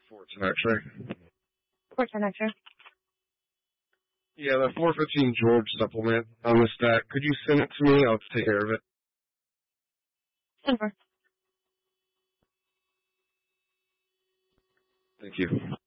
for tonight, sir. For tonight, sir. Yeah, the 415 George supplement on the stack. Could you send it to me? I'll take care of it. Over. Thank you.